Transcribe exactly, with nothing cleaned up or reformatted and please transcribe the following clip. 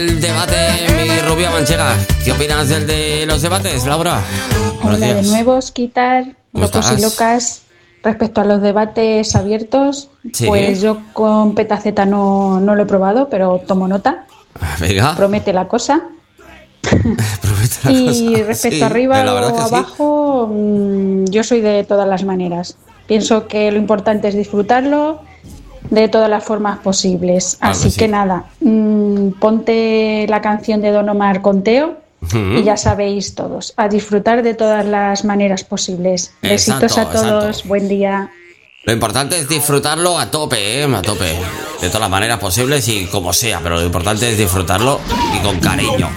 el debate, mi rubia manchega. ¿Qué opinas del de los debates, Laura? Hola de nuevo, quitar locos y locas. Respecto a los debates abiertos, ¿sí? Pues yo con Petaceta no, no lo he probado, pero tomo nota. Venga. Promete la cosa. Promete la y cosa. respecto Sí, arriba la o abajo, sí. mmm, yo soy de todas las maneras. Pienso que lo importante es disfrutarlo de todas las formas posibles. Claro Así que, sí. que nada, mmm, ponte la canción de Don Omar con Teo. Uh-huh. Y ya sabéis todos, a disfrutar de todas las maneras posibles. Besitos exacto, a todos, exacto. Buen día. Lo importante es disfrutarlo a tope, ¿eh? A tope. De todas las maneras posibles y como sea, pero lo importante es disfrutarlo y con cariño.